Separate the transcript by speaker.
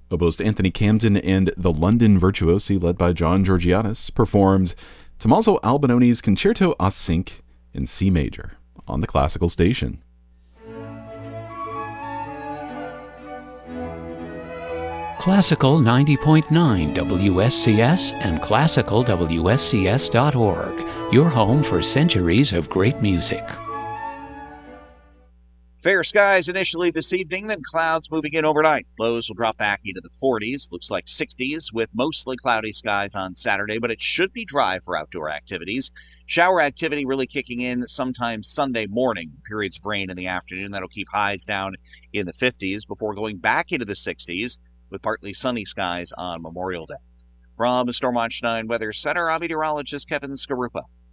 Speaker 1: Oboist Anthony Camden and the London Virtuosi, led by John Georgiadis, performed Tommaso Albinoni's Concerto a Cinque in C major on the Classical Station.
Speaker 2: Classical 90.9 WSCS and classicalwscs.org, your home for centuries of great music.
Speaker 3: Fair skies initially this evening, then clouds moving in overnight. Lows will drop back into the 40s, looks like 60s, with mostly cloudy skies on Saturday, but it should be dry for outdoor activities. Shower activity really kicking in sometime Sunday morning. Periods of rain in the afternoon. That'll keep highs down in the 50s before going back into the 60s with partly sunny skies on Memorial Day. From the Storm Watch 9 Weather Center, I'm meteorologist Kevin Skarupa.